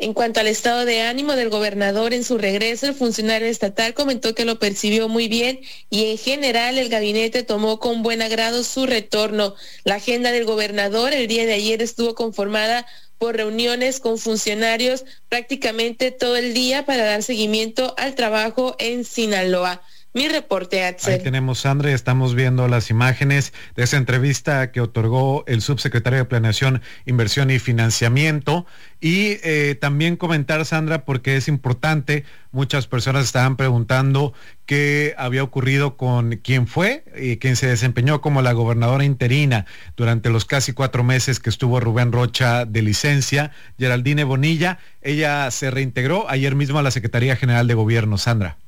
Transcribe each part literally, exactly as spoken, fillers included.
En cuanto al estado de ánimo del gobernador en su regreso, el funcionario estatal comentó que lo percibió muy bien y en general el gabinete tomó con buen agrado su retorno. La agenda del gobernador el día de ayer estuvo conformada por reuniones con funcionarios prácticamente todo el día para dar seguimiento al trabajo en Sinaloa. Mi reporte, Axel. Ahí tenemos, Sandra, estamos viendo las imágenes de esa entrevista que otorgó el subsecretario de Planeación, Inversión y Financiamiento. Y eh, también comentar, Sandra, porque es importante, muchas personas estaban preguntando qué había ocurrido con quien fue y quien se desempeñó como la gobernadora interina durante los casi cuatro meses que estuvo Rubén Rocha de licencia, Geraldine Bonilla. Ella se reintegró ayer mismo a la Secretaría General de Gobierno, Sandra.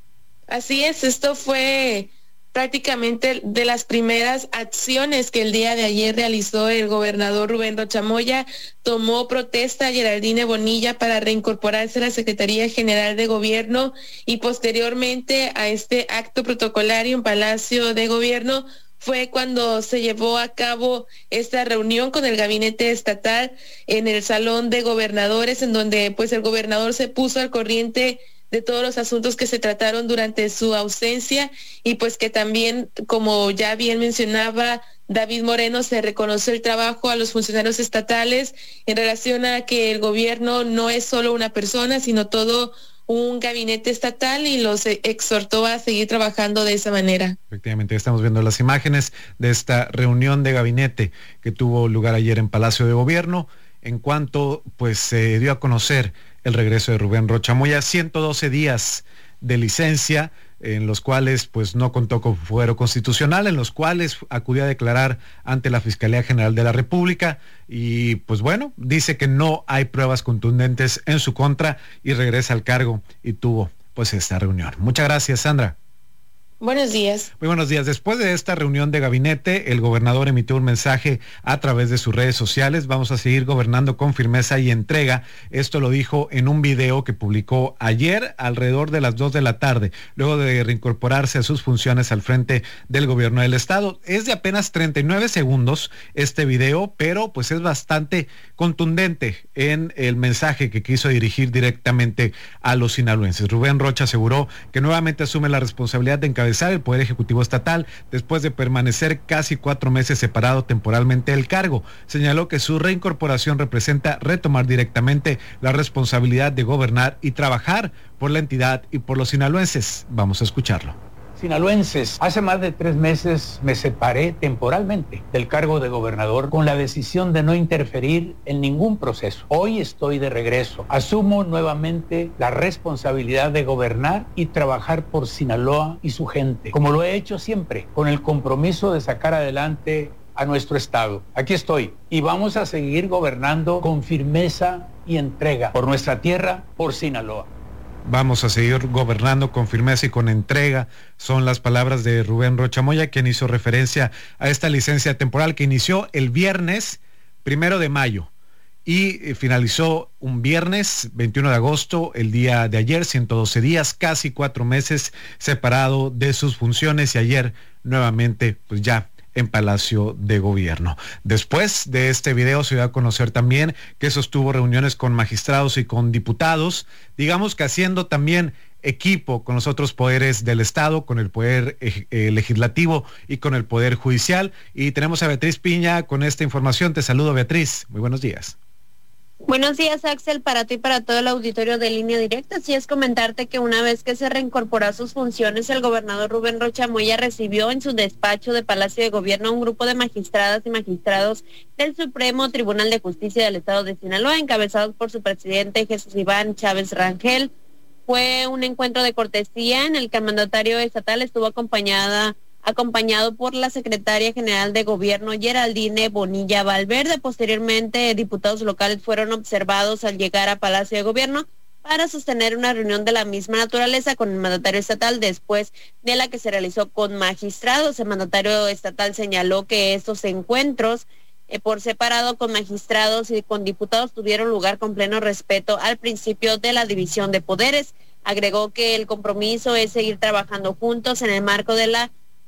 Así es, esto fue prácticamente de las primeras acciones que el día de ayer realizó el gobernador Rubén Rocha Moya. Tomó protesta a Geraldine Bonilla para reincorporarse a la Secretaría General de Gobierno y posteriormente a este acto protocolario en Palacio de Gobierno fue cuando se llevó a cabo esta reunión con el gabinete estatal en el Salón de Gobernadores, en donde pues el gobernador se puso al corriente de todos los asuntos que se trataron durante su ausencia y pues que también, como ya bien mencionaba David Moreno, se reconoció el trabajo a los funcionarios estatales en relación a que el gobierno no es solo una persona, sino todo un gabinete estatal, y los exhortó a seguir trabajando de esa manera. Efectivamente, estamos viendo las imágenes de esta reunión de gabinete que tuvo lugar ayer en Palacio de Gobierno, en cuanto pues se dio a conocer el regreso de Rubén Rocha Moya, ciento doce días de licencia, en los cuales pues no contó con fuero constitucional, en los cuales acudió a declarar ante la Fiscalía General de la República y pues bueno, dice que no hay pruebas contundentes en su contra y regresa al cargo y tuvo pues esta reunión. Muchas gracias, Sandra. Buenos días. Muy buenos días. Después de esta reunión de gabinete, el gobernador emitió un mensaje a través de sus redes sociales. Vamos a seguir gobernando con firmeza y entrega. Esto lo dijo en un video que publicó ayer alrededor de las dos de la tarde, luego de reincorporarse a sus funciones al frente del gobierno del estado. Es de apenas treinta y nueve segundos este video, pero pues es bastante contundente en el mensaje que quiso dirigir directamente a los sinaloenses. Rubén Rocha aseguró que nuevamente asume la responsabilidad de encabezar el Poder Ejecutivo Estatal después de permanecer casi cuatro meses separado temporalmente del cargo. Señaló que su reincorporación representa retomar directamente la responsabilidad de gobernar y trabajar por la entidad y por los sinaloenses. Vamos a escucharlo. Sinaloenses, hace más de tres meses me separé temporalmente del cargo de gobernador con la decisión de no interferir en ningún proceso. Hoy estoy de regreso. Asumo nuevamente la responsabilidad de gobernar y trabajar por Sinaloa y su gente, como lo he hecho siempre, con el compromiso de sacar adelante a nuestro estado. Aquí estoy y vamos a seguir gobernando con firmeza y entrega por nuestra tierra, por Sinaloa. Vamos a seguir gobernando con firmeza y con entrega, son las palabras de Rubén Rocha Moya, quien hizo referencia a esta licencia temporal que inició el viernes primero de mayo y finalizó un viernes veintiuno de agosto, el día de ayer, ciento doce días, casi cuatro meses separado de sus funciones y ayer nuevamente pues ya en Palacio de Gobierno. Después de este video se dio a conocer también que sostuvo reuniones con magistrados y con diputados, digamos que haciendo también equipo con los otros poderes del Estado, con el poder eh, legislativo y con el poder judicial. Y tenemos a Beatriz Piña con esta información. Te saludo, Beatriz. Muy buenos días. Buenos días, Axel, para ti y para todo el auditorio de Línea Directa. Así es, comentarte que una vez que se reincorporó a sus funciones, el gobernador Rubén Rocha Moya recibió en su despacho de Palacio de Gobierno a un grupo de magistradas y magistrados del Supremo Tribunal de Justicia del Estado de Sinaloa, encabezados por su presidente Jesús Iván Chávez Rangel. Fue un encuentro de cortesía en el que el mandatario estatal estuvo acompañada acompañado por la secretaria general de Gobierno Geraldine Bonilla Valverde. Posteriormente, diputados locales fueron observados al llegar a Palacio de Gobierno para sostener una reunión de la misma naturaleza con el mandatario estatal, después de la que se realizó con magistrados. El mandatario estatal señaló que estos encuentros eh, por separado con magistrados y con diputados tuvieron lugar con pleno respeto al principio de la división de poderes. Agregó que el compromiso es seguir trabajando juntos en el marco de la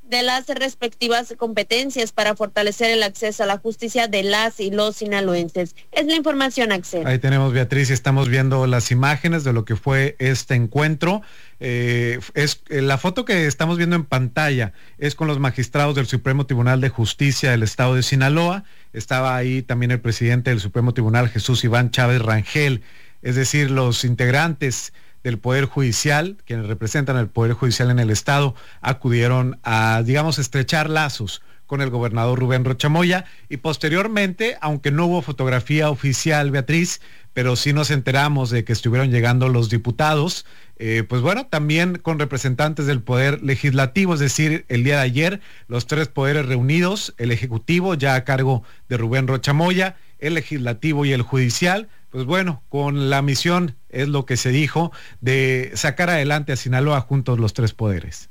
de las respectivas competencias para fortalecer el acceso a la justicia de las y los sinaloenses. Es la información, Axel. Ahí tenemos, Beatriz, y estamos viendo las imágenes de lo que fue este encuentro. Eh, es eh, la foto que estamos viendo en pantalla es con los magistrados del Supremo Tribunal de Justicia del Estado de Sinaloa. Estaba ahí también el presidente del Supremo Tribunal, Jesús Iván Chávez Rangel, es decir, los integrantes del Poder Judicial, quienes representan al Poder Judicial en el Estado, acudieron a, digamos, estrechar lazos con el gobernador Rubén Rocha Moya, y posteriormente, aunque no hubo fotografía oficial, Beatriz, pero sí nos enteramos de que estuvieron llegando los diputados, eh, pues bueno, también con representantes del Poder Legislativo, es decir, el día de ayer, los tres poderes reunidos, el Ejecutivo ya a cargo de Rubén Rocha Moya, el Legislativo y el Judicial, pues bueno, con la misión, es lo que se dijo, de sacar adelante a Sinaloa juntos los tres poderes.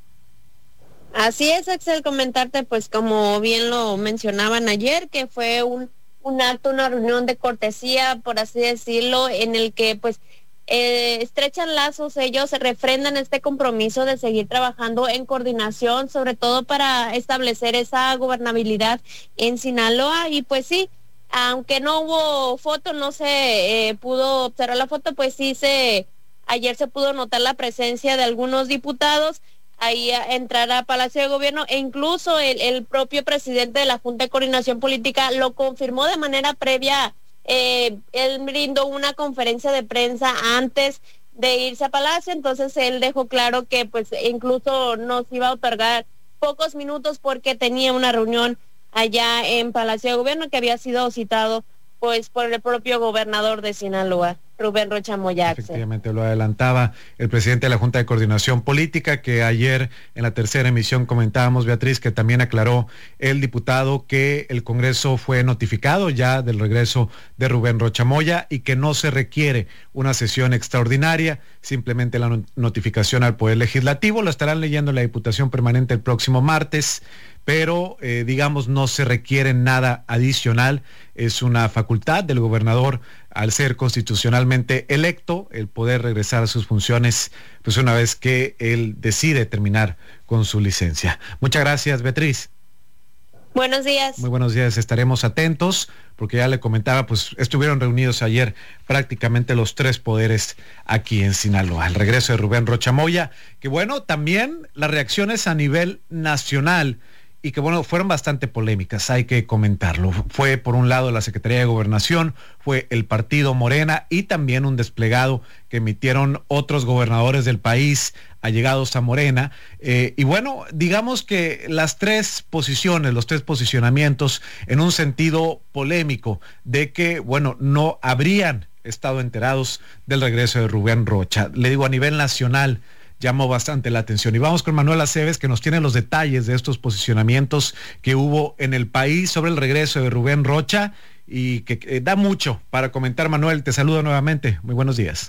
Así es, Axel, comentarte, pues como bien lo mencionaban ayer, que fue un, un acto, una reunión de cortesía, por así decirlo, en el que pues eh, estrechan lazos, ellos refrendan este compromiso de seguir trabajando en coordinación, sobre todo para establecer esa gobernabilidad en Sinaloa, y pues sí, aunque no hubo foto, no se eh, pudo observar la foto, pues sí se, ayer se pudo notar la presencia de algunos diputados ahí a entrar a Palacio de Gobierno, e incluso el, el propio presidente de la Junta de Coordinación Política lo confirmó de manera previa. Eh, él brindó una conferencia de prensa antes de irse a Palacio, entonces él dejó claro que pues incluso nos iba a otorgar pocos minutos porque tenía una reunión allá en Palacio de Gobierno que había sido citado pues por el propio gobernador de Sinaloa, Rubén Rocha Moya. Efectivamente, lo adelantaba el presidente de la Junta de Coordinación Política, que ayer en la tercera emisión comentábamos, Beatriz, que también aclaró el diputado que el Congreso fue notificado ya del regreso de Rubén Rocha Moya y que no se requiere una sesión extraordinaria, simplemente la notificación al Poder Legislativo. Lo estarán leyendo la Diputación Permanente el próximo martes, pero eh, digamos no se requiere nada adicional, es una facultad del gobernador al ser constitucionalmente electo, el poder regresar a sus funciones pues una vez que él decide terminar con su licencia. Muchas gracias, Beatriz. Buenos días. Muy buenos días, estaremos atentos, porque ya le comentaba, pues estuvieron reunidos ayer prácticamente los tres poderes aquí en Sinaloa. El regreso de Rubén Rocha Moya, que bueno, también las reacciones a nivel nacional, y que bueno, fueron bastante polémicas, hay que comentarlo. Fue por un lado la Secretaría de Gobernación, fue el partido Morena y también un desplegado que emitieron otros gobernadores del país allegados a Morena. Eh, y bueno, digamos que las tres posiciones, los tres posicionamientos en un sentido polémico de que, bueno, no habrían estado enterados del regreso de Rubén Rocha. Le digo, a nivel nacional llamó bastante la atención. Y vamos con Manuel Aceves, que nos tiene los detalles de estos posicionamientos que hubo en el país sobre el regreso de Rubén Rocha y que, que da mucho para comentar. Manuel, te saludo nuevamente. Muy buenos días.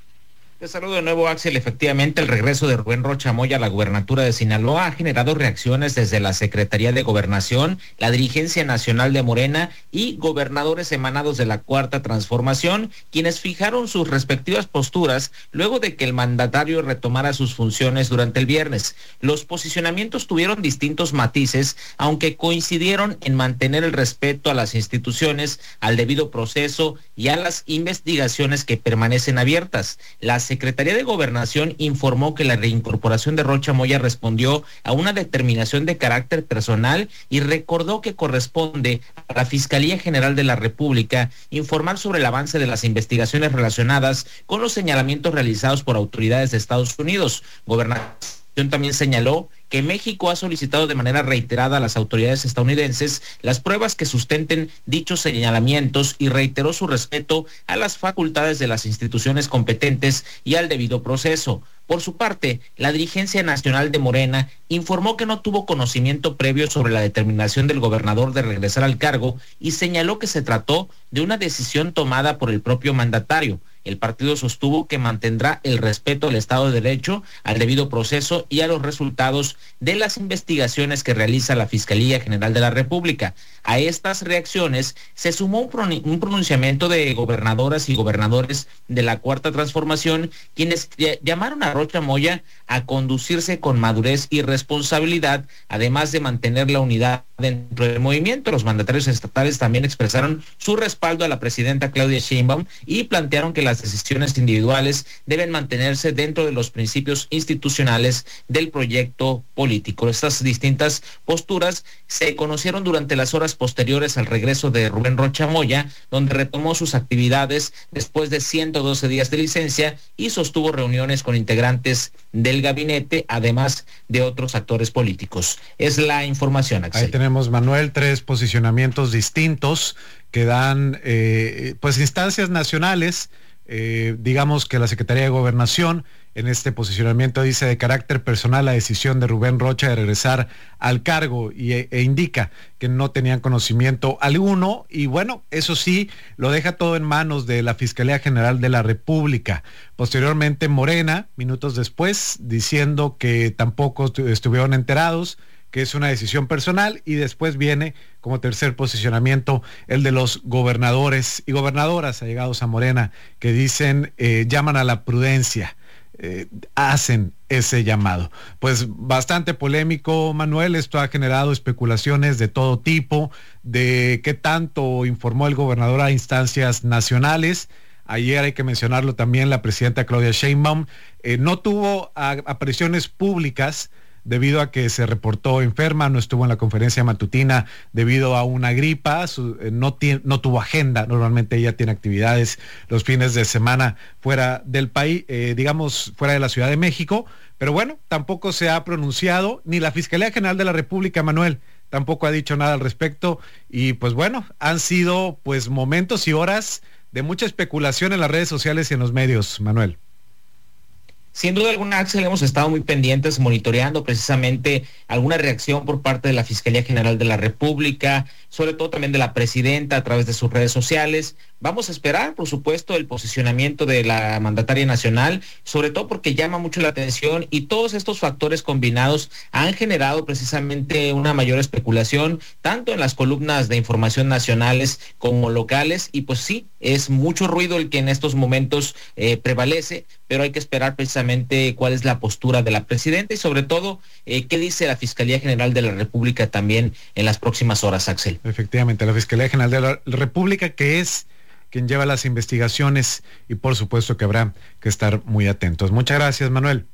Te saludo de nuevo, Axel. Efectivamente, el regreso de Rubén Rocha Moya a la gubernatura de Sinaloa ha generado reacciones desde la Secretaría de Gobernación, la dirigencia nacional de Morena y gobernadores emanados de la Cuarta Transformación, quienes fijaron sus respectivas posturas luego de que el mandatario retomara sus funciones durante el viernes. Los posicionamientos tuvieron distintos matices, aunque coincidieron en mantener el respeto a las instituciones, al debido proceso y a las investigaciones que permanecen abiertas. Las Secretaría de Gobernación informó que la reincorporación de Rocha Moya respondió a una determinación de carácter personal y recordó que corresponde a la Fiscalía General de la República informar sobre el avance de las investigaciones relacionadas con los señalamientos realizados por autoridades de Estados Unidos. Gobernación también señaló que México ha solicitado de manera reiterada a las autoridades estadounidenses las pruebas que sustenten dichos señalamientos y reiteró su respeto a las facultades de las instituciones competentes y al debido proceso. Por su parte, la dirigencia nacional de Morena informó que no tuvo conocimiento previo sobre la determinación del gobernador de regresar al cargo y señaló que se trató de una decisión tomada por el propio mandatario. El partido sostuvo que mantendrá el respeto al Estado de Derecho, al debido proceso y a los resultados de las investigaciones que realiza la Fiscalía General de la República. A estas reacciones se sumó un, un pronunciamiento de gobernadoras y gobernadores de la Cuarta Transformación, quienes llamaron a Rocha Moya a conducirse con madurez y responsabilidad, además de mantener la unidad dentro del movimiento. Los mandatarios estatales también expresaron su respaldo a la presidenta Claudia Sheinbaum y plantearon que las decisiones individuales deben mantenerse dentro de los principios institucionales del proyecto político. Estas distintas posturas se conocieron durante las horas posteriores al regreso de Rubén Rocha Moya, donde retomó sus actividades después de ciento doce días de licencia y sostuvo reuniones con integrantes del gabinete, además de otros actores políticos. Es la información, Axel. Ahí tenemos, Manuel, tres posicionamientos distintos que dan eh, pues instancias nacionales. Eh, digamos que la Secretaría de Gobernación en este posicionamiento dice de carácter personal la decisión de Rubén Rocha de regresar al cargo y, e, e indica que no tenían conocimiento alguno, y bueno, eso sí, lo deja todo en manos de la Fiscalía General de la República. Posteriormente Morena, minutos después, diciendo que tampoco estuvieron enterados, que es una decisión personal, y después viene como tercer posicionamiento el de los gobernadores y gobernadoras allegados a Morena, que dicen, eh, llaman a la prudencia, eh, hacen ese llamado. Pues bastante polémico, Manuel, esto ha generado especulaciones de todo tipo, de qué tanto informó el gobernador a instancias nacionales. Ayer, hay que mencionarlo también, la presidenta Claudia Sheinbaum eh, no tuvo a, apariciones públicas debido a que se reportó enferma, no estuvo en la conferencia matutina debido a una gripa, su, eh, no, tiene, no tuvo agenda. Normalmente ella tiene actividades los fines de semana fuera del país, eh, digamos fuera de la Ciudad de México, pero bueno, tampoco se ha pronunciado, ni la Fiscalía General de la República, Manuel, tampoco ha dicho nada al respecto, y pues bueno, han sido pues momentos y horas de mucha especulación en las redes sociales y en los medios, Manuel. Sin duda alguna, Axel, hemos estado muy pendientes, monitoreando precisamente alguna reacción por parte de la Fiscalía General de la República, sobre todo también de la presidenta a través de sus redes sociales. Vamos a esperar, por supuesto, el posicionamiento de la mandataria nacional, sobre todo porque llama mucho la atención, y todos estos factores combinados han generado precisamente una mayor especulación, tanto en las columnas de información nacionales como locales, y pues sí, es mucho ruido el que en estos momentos eh, prevalece, pero hay que esperar precisamente cuál es la postura de la presidenta y sobre todo eh, qué dice la Fiscalía General de la República también en las próximas horas, Axel. Efectivamente, la Fiscalía General de la República, que es quien lleva las investigaciones, y por supuesto que habrá que estar muy atentos. Muchas gracias, Manuel.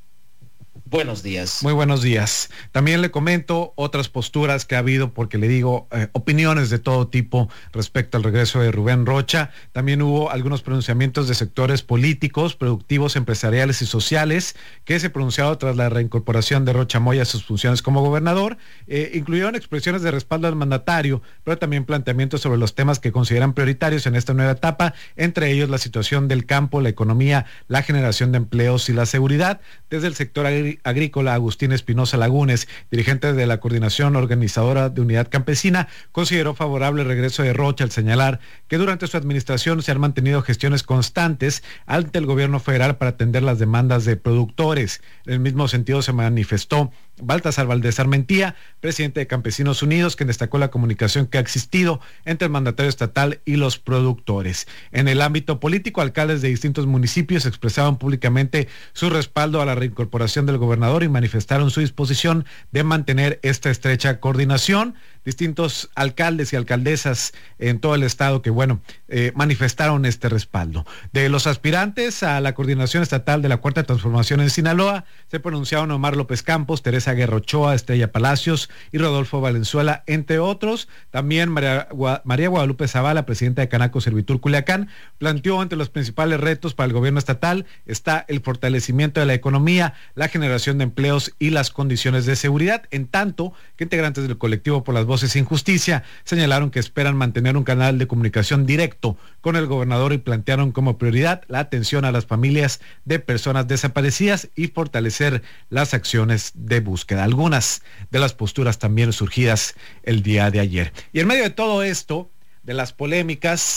Buenos días. Muy buenos días. También le comento otras posturas que ha habido, porque le digo, eh, opiniones de todo tipo respecto al regreso de Rubén Rocha. También hubo algunos pronunciamientos de sectores políticos, productivos, empresariales y sociales que se pronunciaron tras la reincorporación de Rocha Moya a sus funciones como gobernador. Eh, incluyeron expresiones de respaldo al mandatario, pero también planteamientos sobre los temas que consideran prioritarios en esta nueva etapa, entre ellos la situación del campo, la economía, la generación de empleos y la seguridad. Desde el sector agrícola, Agrícola, Agustín Espinosa Lagunes, dirigente de la Coordinación Organizadora de Unidad Campesina, consideró favorable el regreso de Rocha al señalar que durante su administración se han mantenido gestiones constantes ante el gobierno federal para atender las demandas de productores. En el mismo sentido se manifestó Baltasar Valdés Armentía, presidente de Campesinos Unidos, quien destacó la comunicación que ha existido entre el mandatario estatal y los productores. En el ámbito político, alcaldes de distintos municipios expresaron públicamente su respaldo a la reincorporación del gobernador y manifestaron su disposición de mantener esta estrecha coordinación. Distintos alcaldes y alcaldesas en todo el estado que, bueno, eh, manifestaron este respaldo. De los aspirantes a la coordinación estatal de la Cuarta Transformación en Sinaloa, se pronunciaron Omar López Campos, Teresa Guerra Ochoa, Estrella Palacios y Rodolfo Valenzuela, entre otros. También María, Gua, María Guadalupe Zavala, presidenta de Canaco Servitur Culiacán, planteó entre los principales retos para el gobierno estatal está el fortalecimiento de la economía, la generación de empleos y las condiciones de seguridad, en tanto que integrantes del colectivo por las Voces Sin Justicia señalaron que esperan mantener un canal de comunicación directo con el gobernador y plantearon como prioridad la atención a las familias de personas desaparecidas y fortalecer las acciones de búsqueda. Algunas de las posturas también surgidas el día de ayer. Y en medio de todo esto, de las polémicas,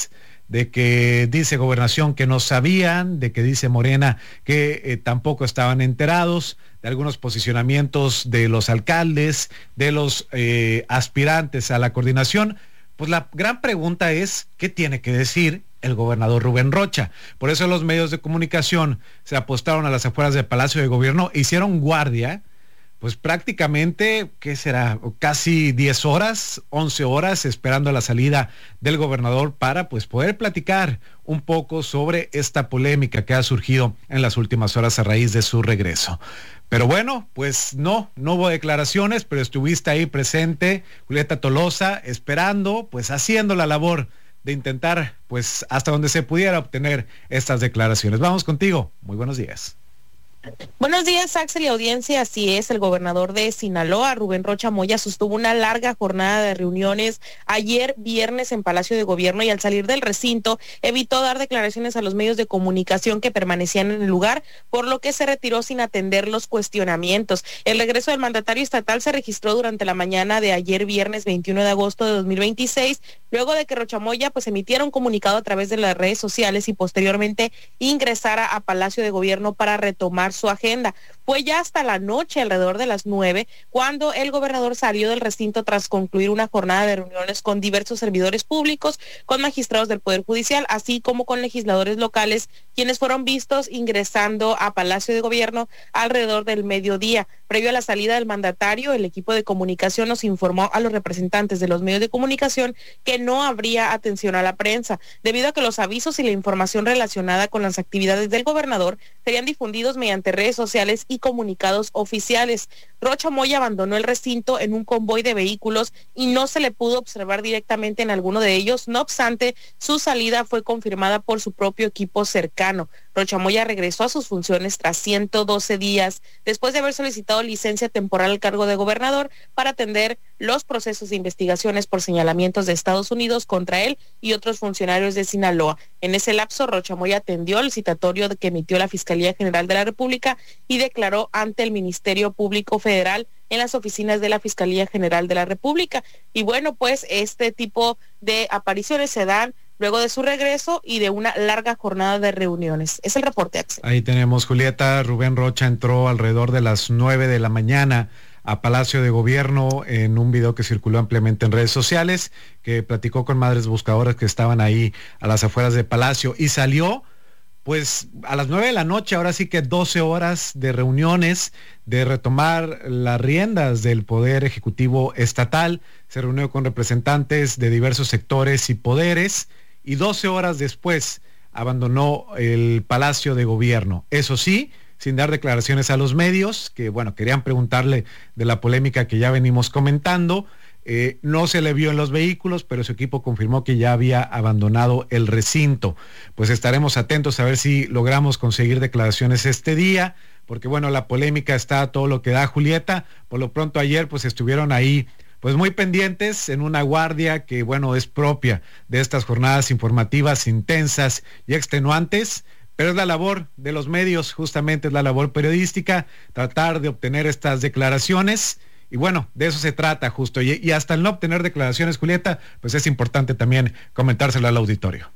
de que dice Gobernación que no sabían, de que dice Morena que eh, tampoco estaban enterados, de algunos posicionamientos de los alcaldes, de los eh, aspirantes a la coordinación. Pues la gran pregunta es, ¿qué tiene que decir el gobernador Rubén Rocha? Por eso los medios de comunicación se apostaron a las afueras del Palacio de Gobierno, hicieron guardia, pues prácticamente, ¿qué será? Casi diez horas, once horas, esperando la salida del gobernador para pues poder platicar un poco sobre esta polémica que ha surgido en las últimas horas a raíz de su regreso. Pero bueno, pues no, no hubo declaraciones, pero estuviste ahí presente, Julieta Tolosa, esperando, pues haciendo la labor de intentar, pues hasta donde se pudiera obtener estas declaraciones. Vamos contigo, muy buenos días. Buenos días, Axel y audiencia. Así es, el gobernador de Sinaloa, Rubén Rocha Moya, sostuvo una larga jornada de reuniones ayer viernes en Palacio de Gobierno y al salir del recinto evitó dar declaraciones a los medios de comunicación que permanecían en el lugar, por lo que se retiró sin atender los cuestionamientos. El regreso del mandatario estatal se registró durante la mañana de ayer viernes veintiuno de agosto de dos mil veintiséis, luego de que Rocha Moya pues emitiera un comunicado a través de las redes sociales y posteriormente ingresara a Palacio de Gobierno para retomar su agenda. Fue ya hasta la noche, alrededor de las nueve, cuando el gobernador salió del recinto tras concluir una jornada de reuniones con diversos servidores públicos, con magistrados del Poder Judicial, así como con legisladores locales, quienes fueron vistos ingresando a Palacio de Gobierno alrededor del mediodía. Previo a la salida del mandatario, el equipo de comunicación nos informó a los representantes de los medios de comunicación que no habría atención a la prensa, debido a que los avisos y la información relacionada con las actividades del gobernador serían difundidos mediante redes sociales y comunicados oficiales. Rocha Moya abandonó el recinto en un convoy de vehículos y no se le pudo observar directamente en alguno de ellos. No obstante, su salida fue confirmada por su propio equipo cercano. Rocha Moya regresó a sus funciones tras ciento doce días, después de haber solicitado licencia temporal al cargo de gobernador para atender los procesos de investigaciones por señalamientos de Estados Unidos contra él y otros funcionarios de Sinaloa. En ese lapso, Rocha Moya atendió el citatorio que emitió la Fiscalía General de la República y declaró ante el Ministerio Público Federal en las oficinas de la Fiscalía General de la República. Y bueno, pues este tipo de apariciones se dan luego de su regreso y de una larga jornada de reuniones. Es el reporte, Axel. Ahí tenemos, Julieta. Rubén Rocha entró alrededor de las nueve de la mañana a Palacio de Gobierno en un video que circuló ampliamente en redes sociales, que platicó con madres buscadoras que estaban ahí a las afueras de Palacio y salió pues a las nueve de la noche. Ahora sí que doce horas de reuniones, de retomar las riendas del Poder Ejecutivo Estatal. Se reunió con representantes de diversos sectores y poderes y doce horas después abandonó el Palacio de Gobierno. Eso sí, sin dar declaraciones a los medios, que bueno, querían preguntarle de la polémica que ya venimos comentando. Eh, no se le vio en los vehículos, pero su equipo confirmó que ya había abandonado el recinto. Pues estaremos atentos a ver si logramos conseguir declaraciones este día, porque bueno, la polémica está a todo lo que da, Julieta. Por lo pronto ayer pues estuvieron ahí pues muy pendientes en una guardia que bueno, es propia de estas jornadas informativas intensas y extenuantes, pero es la labor de los medios, justamente es la labor periodística, tratar de obtener estas declaraciones. Y bueno, de eso se trata justo. Y, y hasta el no obtener declaraciones, Julieta, pues es importante también comentárselo al auditorio.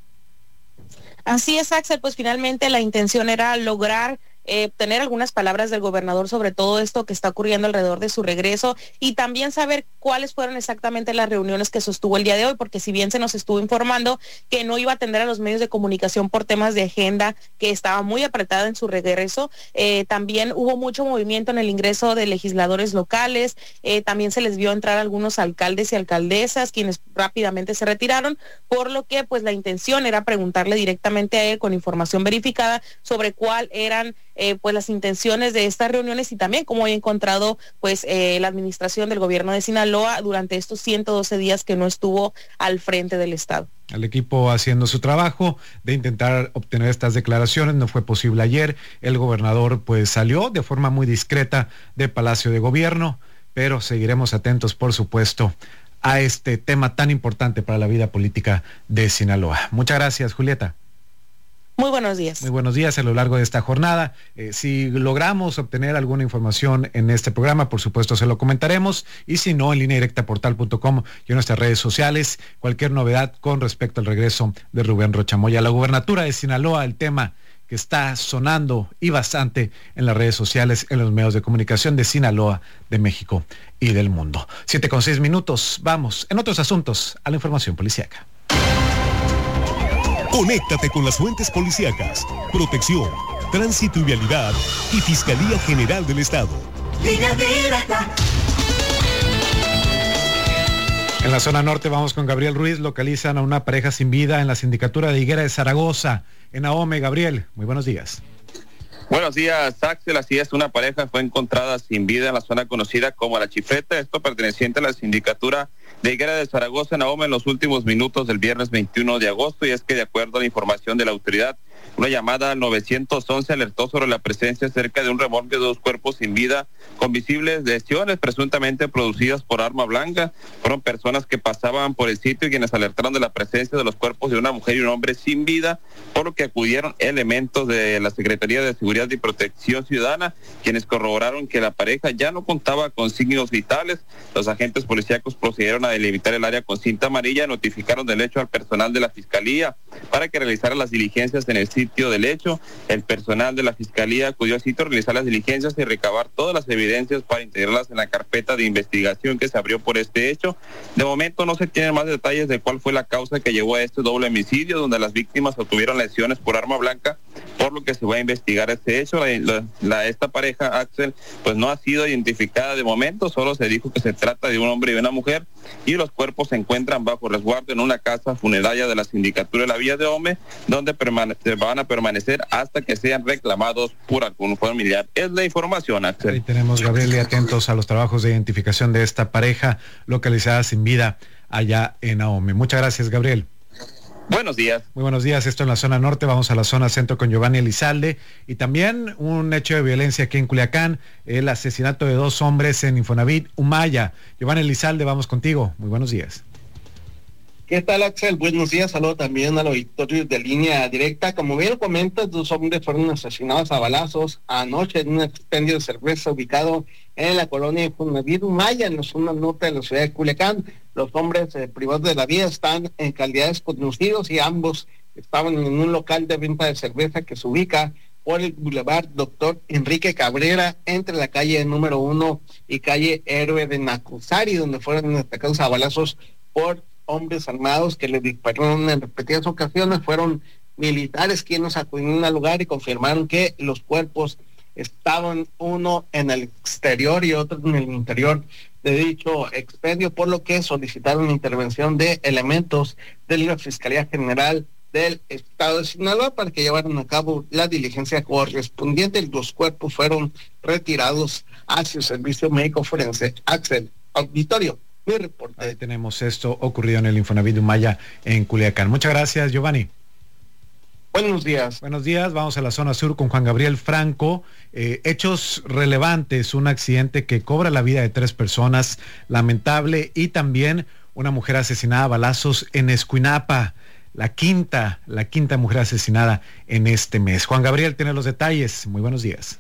Así es, Axel, pues finalmente la intención era lograr eh, tener algunas palabras del gobernador sobre todo esto que está ocurriendo alrededor de su regreso y también saber cuáles fueron exactamente las reuniones que sostuvo el día de hoy, porque si bien se nos estuvo informando que no iba a atender a los medios de comunicación por temas de agenda, que estaba muy apretada en su regreso, eh, también hubo mucho movimiento en el ingreso de legisladores locales, eh, también se les vio entrar algunos alcaldes y alcaldesas, quienes rápidamente se retiraron, por lo que pues la intención era preguntarle directamente a él con información verificada sobre cuál eran Eh, pues las intenciones de estas reuniones y también cómo he encontrado pues eh, la administración del gobierno de Sinaloa durante estos ciento doce días que no estuvo al frente del estado. El equipo haciendo su trabajo de intentar obtener estas declaraciones, no fue posible ayer. El gobernador pues salió de forma muy discreta de Palacio de Gobierno, pero seguiremos atentos, por supuesto, a este tema tan importante para la vida política de Sinaloa. Muchas gracias, Julieta. Muy buenos días. Muy buenos días a lo largo de esta jornada. Eh, si logramos obtener alguna información en este programa, por supuesto se lo comentaremos, y si no, en línea directa portal punto com y en nuestras redes sociales, cualquier novedad con respecto al regreso de Rubén Rocha Moya a la gubernatura de Sinaloa, el tema que está sonando y bastante en las redes sociales, en los medios de comunicación de Sinaloa, de México y del mundo. Siete con seis minutos, vamos en otros asuntos a la información policíaca. Conéctate con las fuentes policíacas, protección, tránsito y vialidad y Fiscalía General del Estado. Línea directa. En la zona norte vamos con Gabriel Ruiz. Localizan a una pareja sin vida en la sindicatura de Higuera de Zaragoza, en Ahome. Gabriel, muy buenos días. Buenos días, Axel. Así es, una pareja fue encontrada sin vida en la zona conocida como La Chifleta, esto perteneciente a la sindicatura de Higuera de Zaragoza, en Ahome, en los últimos minutos del viernes veintiuno de agosto, y es que de acuerdo a la información de la autoridad, una llamada al nueve once alertó sobre la presencia cerca de un remolque de dos cuerpos sin vida con visibles lesiones presuntamente producidas por arma blanca. Fueron personas que pasaban por el sitio y quienes alertaron de la presencia de los cuerpos de una mujer y un hombre sin vida, por lo que acudieron elementos de la Secretaría de Seguridad y Protección Ciudadana, quienes corroboraron que la pareja ya no contaba con signos vitales. Los agentes policíacos procedieron a delimitar el área con cinta amarilla y notificaron del hecho al personal de la Fiscalía para que realizara las diligencias en el sitio del hecho. El personal de la Fiscalía acudió al sitio a realizar las diligencias y recabar todas las evidencias para integrarlas en la carpeta de investigación que se abrió por este hecho. De momento no se tienen más detalles de cuál fue la causa que llevó a este doble homicidio, donde las víctimas obtuvieron lesiones por arma blanca, por lo que se va a investigar este hecho. La, la, la, esta pareja, Axel, pues no ha sido identificada de momento, solo se dijo que se trata de un hombre y una mujer, y los cuerpos se encuentran bajo resguardo en una casa funeraria de la sindicatura de la Villa de Ahome, donde permane- van a permanecer hasta que sean reclamados por algún familiar. Es la información, Axel. Ahí tenemos, Gabriel, y atentos a los trabajos de identificación de esta pareja localizada sin vida allá en Ahome. Muchas gracias, Gabriel. Buenos días. Muy buenos días, esto en la zona norte, vamos a la zona centro con Giovanni Elizalde, y también un hecho de violencia aquí en Culiacán, el asesinato de dos hombres en Infonavit Humaya. Giovanni Elizalde, vamos contigo, muy buenos días. ¿Qué tal, Axel? Buenos días, saludo también al auditorio de Línea Directa. Como bien comentas, dos hombres fueron asesinados a balazos anoche en un expendio de cerveza ubicado en la colonia Infonavit Humaya, en la zona norte de la ciudad de Culiacán. Los hombres eh, privados de la vida están en calidad de desconocidos y ambos estaban en un local de venta de cerveza que se ubica por el Boulevard Doctor Enrique Cabrera, entre la calle número uno y calle Héroe de Nacuzari, donde fueron atacados a balazos por hombres armados que le dispararon en repetidas ocasiones. Fueron militares quienes acudieron al lugar y confirmaron que los cuerpos estaban uno en el exterior y otro en el interior de dicho expendio, por lo que solicitaron la intervención de elementos de la Fiscalía General del Estado de Sinaloa para que llevaran a cabo la diligencia correspondiente. Los cuerpos fueron retirados hacia el servicio médico forense. Axel, auditorio. Mi reporte. Ahí tenemos esto ocurrido en el Infonavit Humaya en Culiacán. Muchas gracias, Giovanni. Buenos días. Buenos días, vamos a la zona sur con Juan Gabriel Franco. Eh, hechos relevantes, un accidente que cobra la vida de tres personas, lamentable, y también una mujer asesinada a balazos en Escuinapa, la quinta, la quinta mujer asesinada en este mes. Juan Gabriel tiene los detalles, muy buenos días.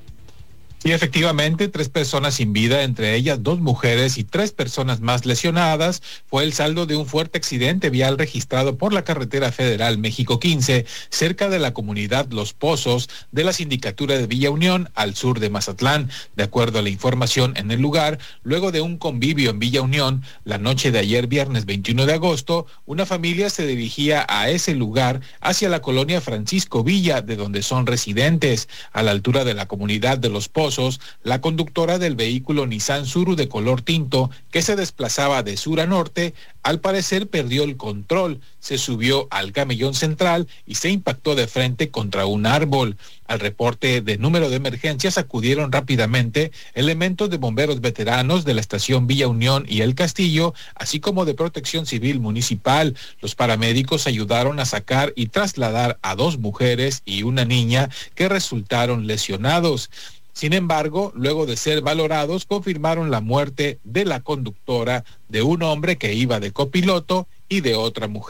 Sí, efectivamente, tres personas sin vida, entre ellas dos mujeres y tres personas más lesionadas, fue el saldo de un fuerte accidente vial registrado por la carretera federal México quince, cerca de la comunidad Los Pozos de la sindicatura de Villa Unión, al sur de Mazatlán. De acuerdo a la información en el lugar, luego de un convivio en Villa Unión, la noche de ayer viernes veintiuno de agosto, una familia se dirigía a ese lugar hacia la colonia Francisco Villa, de donde son residentes. A la altura de la comunidad de Los Pozos, la conductora del vehículo Nissan Suru de color tinto que se desplazaba de sur a norte, al parecer perdió el control, se subió al camellón central y se impactó de frente contra un árbol. Al reporte de número de emergencias acudieron rápidamente elementos de bomberos veteranos de la estación Villa Unión y El Castillo, así como de Protección Civil Municipal. Los paramédicos ayudaron a sacar y trasladar a dos mujeres y una niña que resultaron lesionados. Sin embargo, luego de ser valorados, confirmaron la muerte de la conductora, de un hombre que iba de copiloto y de otra mujer,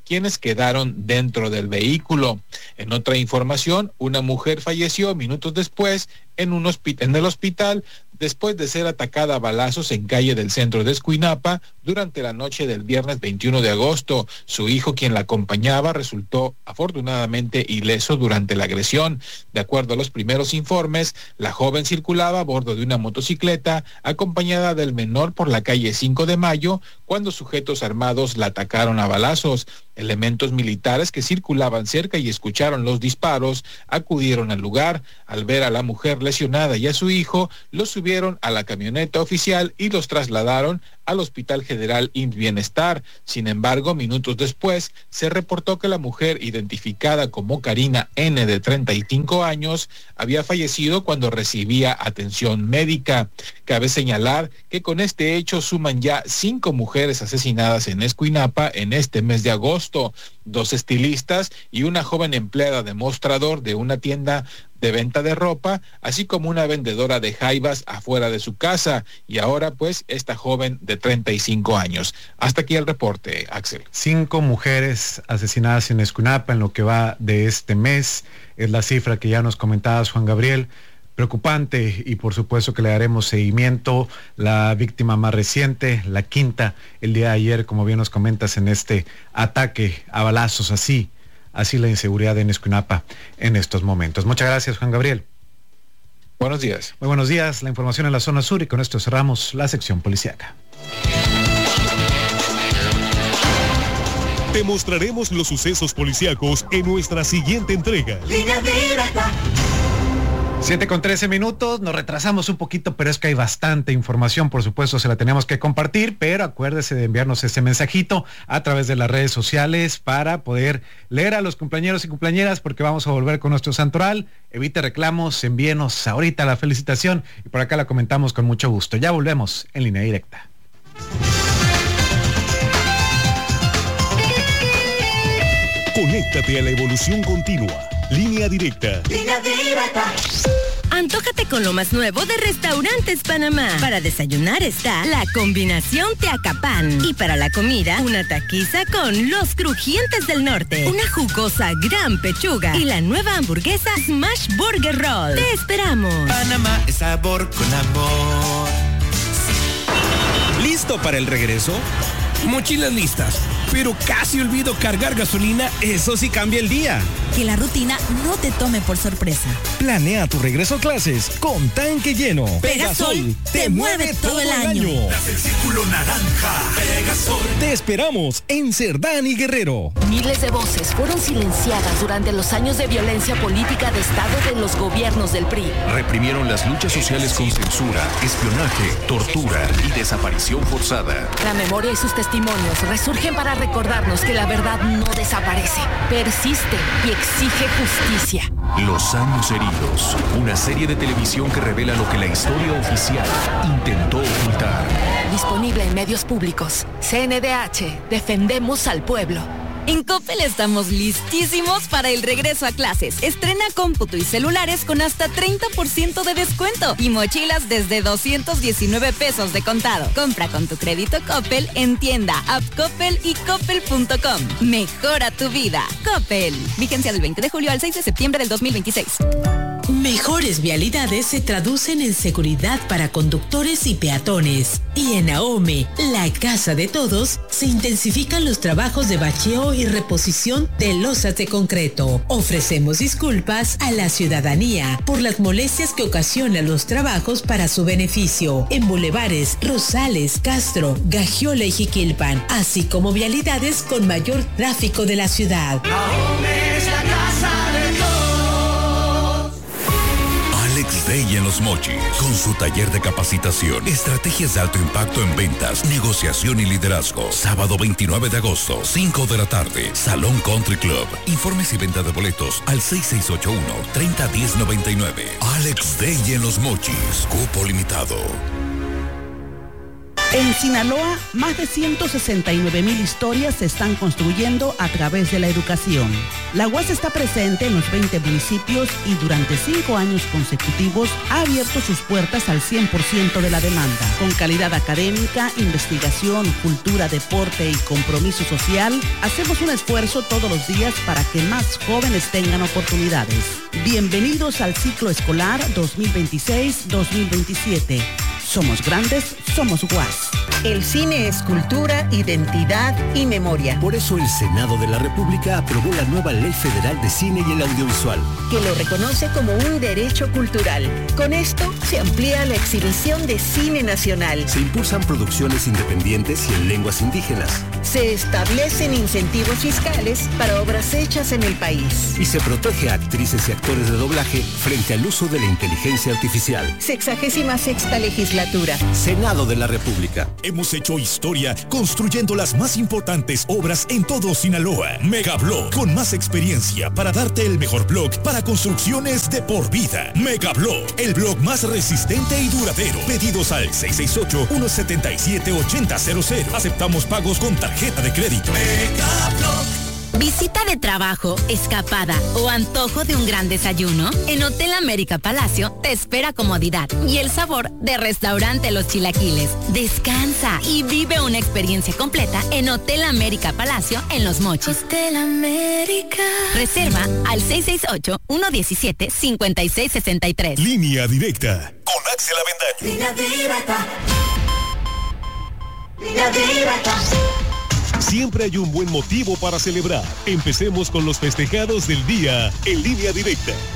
quienes quedaron dentro del vehículo. En otra información, una mujer falleció minutos después en, un hospi- en el hospital después de ser atacada a balazos en calle del centro de Escuinapa durante la noche del viernes veintiuno de agosto. Su hijo, quien la acompañaba, resultó afortunadamente ileso durante la agresión. De acuerdo a los primeros informes, la joven circulaba a bordo de una motocicleta acompañada del menor por la calle cinco de mayo cuando sujetos armados la atacaron a balazos. Elementos militares que circulaban cerca y escucharon los disparos acudieron al lugar. Al ver a la mujer lesionada y a su hijo, los subieron a la camioneta oficial y los trasladaron al Hospital General I M S S Bienestar. Sin embargo, minutos después, se reportó que la mujer, identificada como Karina N., de treinta y cinco años, había fallecido cuando recibía atención médica. Cabe señalar que con este hecho suman ya cinco mujeres asesinadas en Escuinapa en este mes de agosto, dos estilistas y una joven empleada de mostrador de una tienda de venta de ropa, así como una vendedora de jaivas afuera de su casa, y ahora pues esta joven de treinta y cinco años. Hasta aquí el reporte, Axel. Cinco mujeres asesinadas en Escuinapa en lo que va de este mes, es la cifra que ya nos comentabas, Juan Gabriel. Preocupante, y por supuesto que le daremos seguimiento. La víctima más reciente, la quinta, el día de ayer, como bien nos comentas, en este ataque a balazos, así Así la inseguridad en Escuinapa en estos momentos. Muchas gracias, Juan Gabriel. Buenos días. Muy buenos días. La información en la zona sur, y con esto cerramos la sección policíaca. Te mostraremos los sucesos policíacos en nuestra siguiente entrega. Línea Directa. siete con trece minutos, nos retrasamos un poquito, pero es que hay bastante información, por supuesto se la tenemos que compartir, pero acuérdese de enviarnos ese mensajito a través de las redes sociales para poder leer a los cumpleañeros y cumpleañeras, porque vamos a volver con nuestro santoral. Evite reclamos, envíenos ahorita la felicitación y por acá la comentamos con mucho gusto. Ya volvemos en Línea Directa. Conéctate a la evolución continua. Línea Directa. Línea Directa. Antójate con lo más nuevo de Restaurantes Panamá. Para desayunar está la combinación Teacapán. Y para la comida, una taquiza con los crujientes del norte, una jugosa gran pechuga y la nueva hamburguesa Smash Burger Roll. ¡Te esperamos! Panamá es sabor con amor. ¿Listo para el regreso? Mochilas listas, pero casi olvido cargar gasolina. Eso sí cambia el día. Que la rutina no te tome por sorpresa. Planea tu regreso a clases con tanque lleno. Pegasol te mueve todo el año. Haz el círculo naranja. Pegasol. Te esperamos en Cerdán y Guerrero. Miles de voces fueron silenciadas durante los años de violencia política de Estado de los gobiernos del P R I. Reprimieron las luchas sociales con censura, espionaje, tortura y desaparición forzada. La memoria y sus testimonios resurgen para recordarnos que la verdad no desaparece, persiste y exige justicia. Los años heridos, una serie de televisión que revela lo que la historia oficial intentó ocultar. Disponible en medios públicos. C N D H, defendemos al pueblo. En Coppel estamos listísimos para el regreso a clases. Estrena cómputo y celulares con hasta treinta por ciento de descuento y mochilas desde doscientos diecinueve pesos de contado. Compra con tu crédito Coppel en tienda, app Coppel y coppel punto com. Mejora tu vida. Coppel. Vigencia del veinte de julio al seis de septiembre del dos mil veintiséis. Mejores vialidades se traducen en seguridad para conductores y peatones. Y en AOME, la casa de todos, se intensifican los trabajos de bacheo y reposición de losas de concreto. Ofrecemos disculpas a la ciudadanía por las molestias que ocasionan los trabajos para su beneficio en bulevares Rosales, Castro, Gagiola y Jiquilpan, así como vialidades con mayor tráfico de la ciudad. AOME es la casa de todos. Alex Day en Los Mochis, con su taller de capacitación, estrategias de alto impacto en ventas, negociación y liderazgo. Sábado veintinueve de agosto, cinco de la tarde, Salón Country Club. Informes y venta de boletos al seis seis ocho uno, tres cero uno cero nueve nueve. Alex Day en Los Mochis, cupo limitado. En Sinaloa, más de ciento sesenta y nueve mil historias se están construyendo a través de la educación. La U A S está presente en los veinte municipios y durante cinco años consecutivos ha abierto sus puertas al cien por ciento de la demanda. Con calidad académica, investigación, cultura, deporte y compromiso social, hacemos un esfuerzo todos los días para que más jóvenes tengan oportunidades. Bienvenidos al ciclo escolar dos mil veintiséis dos mil veintisiete. Somos grandes, somos U A S. El cine es cultura, identidad y memoria. Por eso el Senado de la República aprobó la nueva Ley Federal de Cine y el Audiovisual, que lo reconoce como un derecho cultural. Con esto se amplía la exhibición de cine nacional. Se impulsan producciones independientes y en lenguas indígenas. Se establecen incentivos fiscales para obras hechas en el país. Y se protege a actrices y actores de doblaje frente al uso de la inteligencia artificial. Sexagésima sexta legislatura. Senado de la República. Hemos hecho historia construyendo las más importantes obras en todo Sinaloa. Megablog, con más experiencia para darte el mejor blog para construcciones de por vida. Megablog, el blog más resistente y duradero. Pedidos al seis seis ocho, uno siete siete, ocho cero cero cero. Aceptamos pagos con tarjeta de crédito. Megablog. Visita de trabajo, escapada o antojo de un gran desayuno. En Hotel América Palacio te espera comodidad y el sabor de Restaurante Los Chilaquiles. Descansa y vive una experiencia completa en Hotel América Palacio en Los Mochis. Hotel América. Reserva al seis seis ocho, uno uno siete, cinco seis seis tres. Línea directa con Axel Avendaño. Línea directa. Línea directa. Siempre hay un buen motivo para celebrar. Empecemos con los festejados del día en Línea Directa.